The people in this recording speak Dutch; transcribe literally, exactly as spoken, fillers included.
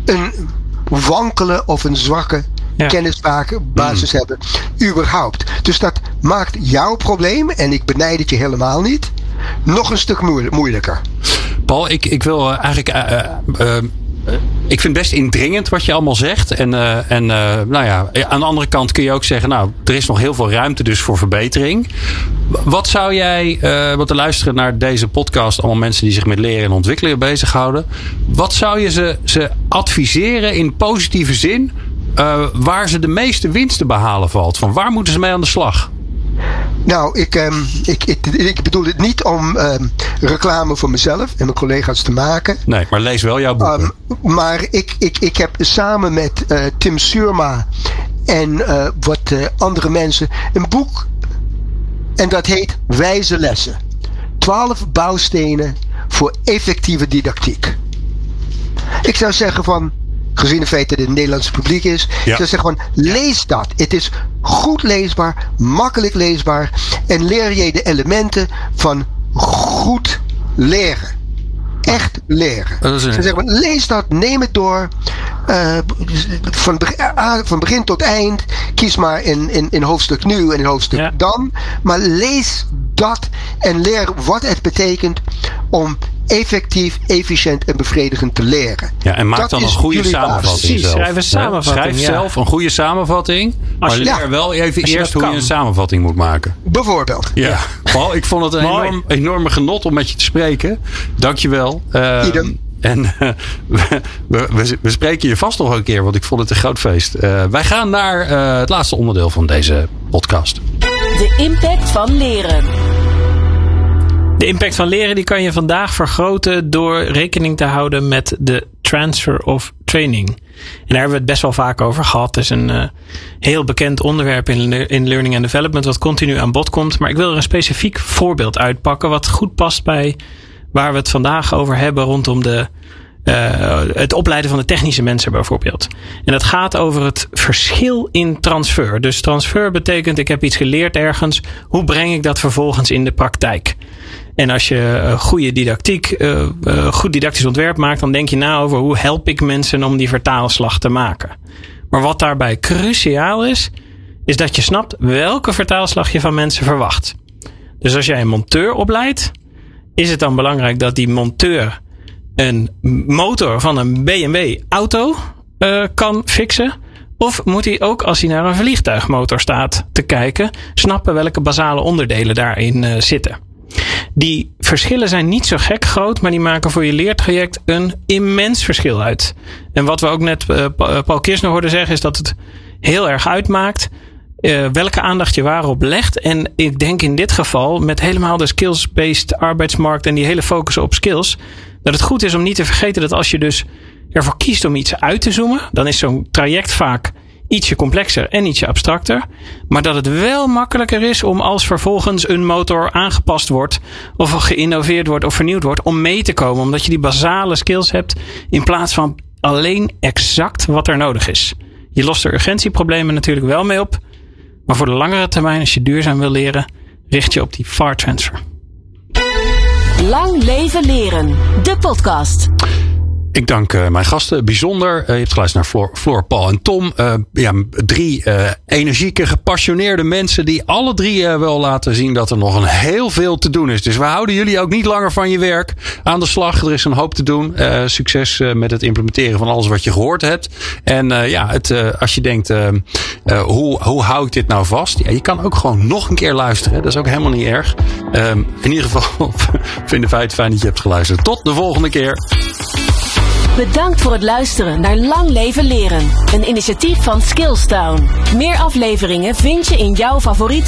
een wankele of een zwakke ja. kennisbasis mm. hebben, überhaupt. Dus dat maakt jouw probleem, en ik benijd het je helemaal niet, nog een stuk moeilijker. Paul, ik, ik wil eigenlijk... Uh, uh, uh, ik vind het best indringend wat je allemaal zegt. En, uh, en uh, nou ja, aan de andere kant kun je ook zeggen, nou, er is nog heel veel ruimte dus voor verbetering. Wat zou jij, uh, want er luisteren naar deze podcast allemaal mensen die zich met leren en ontwikkelen bezighouden. Wat zou je ze, ze adviseren in positieve zin, uh, waar ze de meeste winst te behalen valt? Van waar moeten ze mee aan de slag? Nou, ik, um, ik, ik, ik bedoel het niet om um, reclame voor mezelf en mijn collega's te maken. Nee, maar lees wel jouw boeken. Um, maar ik, ik, ik heb samen met uh, Tim Surma en uh, wat uh, andere mensen een boek. En dat heet Wijze Lessen. Twaalf bouwstenen voor effectieve didactiek. Ik zou zeggen van, gezien het feit dat het een Nederlandse publiek is. Ja. Ik zou zeggen van, lees dat. Het is goed leesbaar, makkelijk leesbaar. En leer je de elementen van goed leren. Echt leren. Dat is een... Ik zou zeggen van, lees dat, neem het door. Uh, van, uh, van begin tot eind. Kies maar in, in, in hoofdstuk nu en in hoofdstuk ja. dan. Maar lees dat en leer wat het betekent om effectief, efficiënt en bevredigend te leren. Ja, en maak dat dan een goede samenvatting. Precies, zelf. schrijf een samenvatting. Schrijf ja. zelf een goede samenvatting. Maar leer ja. wel even Als eerst je hoe kan. je een samenvatting moet maken. Bijvoorbeeld. Ja. ja. Paul, ik vond het een enorm, enorme genot om met je te spreken. Dankjewel. Uh, En uh, we, we, we spreken je vast nog een keer, want ik vond het een groot feest. Uh, wij gaan naar uh, het laatste onderdeel van deze podcast. De impact van leren. De impact van leren die kan je vandaag vergroten door rekening te houden met de transfer of training. En daar hebben we het best wel vaak over gehad. Het is een uh, heel bekend onderwerp in, in learning and development wat continu aan bod komt. Maar ik wil er een specifiek voorbeeld uitpakken wat goed past bij waar we het vandaag over hebben rondom de, uh, het opleiden van de technische mensen bijvoorbeeld. En dat gaat over het verschil in transfer. Dus transfer betekent ik heb iets geleerd ergens. Hoe breng ik dat vervolgens in de praktijk? En als je uh, goede didactiek, uh, uh, goed didactisch ontwerp maakt, dan denk je na over hoe help ik mensen om die vertaalslag te maken. Maar wat daarbij cruciaal is, is dat je snapt welke vertaalslag je van mensen verwacht. Dus als jij een monteur opleidt, is het dan belangrijk dat die monteur een motor van een B M W auto uh, kan fixen? Of moet hij ook, als hij naar een vliegtuigmotor staat te kijken, snappen welke basale onderdelen daarin uh, zitten? Die verschillen zijn niet zo gek groot, maar die maken voor je leertraject een immens verschil uit. En wat we ook net uh, Paul Kirchner hoorden zeggen, is dat het heel erg uitmaakt Uh, welke aandacht je waarop legt. En ik denk in dit geval met helemaal de skills-based arbeidsmarkt en die hele focus op skills, dat het goed is om niet te vergeten dat als je dus ervoor kiest om iets uit te zoomen, dan is zo'n traject vaak ietsje complexer en ietsje abstracter. Maar dat het wel makkelijker is om als vervolgens een motor aangepast wordt of geïnnoveerd wordt of vernieuwd wordt, om mee te komen. Omdat je die basale skills hebt in plaats van alleen exact wat er nodig is. Je lost er urgentieproblemen natuurlijk wel mee op. Maar voor de langere termijn, als je duurzaam wil leren, richt je op die V A R transfer. Lang leven leren, de podcast. Ik dank uh, mijn gasten bijzonder. Uh, je hebt geluisterd naar Floor, Floor, Paul en Tom. Uh, ja, drie uh, energieke, gepassioneerde mensen die alle drie uh, wel laten zien dat er nog een heel veel te doen is. Dus we houden jullie ook niet langer van je werk aan de slag. Er is een hoop te doen. Uh, succes uh, met het implementeren van alles wat je gehoord hebt. En uh, ja, het, uh, als je denkt, uh, uh, hoe, hoe hou ik dit nou vast? Ja, je kan ook gewoon nog een keer luisteren. Dat is ook helemaal niet erg. Uh, in ieder geval vinden wij het fijn dat je hebt geluisterd. Tot de volgende keer. Bedankt voor het luisteren naar Lang Leven Leren, een initiatief van Skillstown. Meer afleveringen vind je in jouw favoriete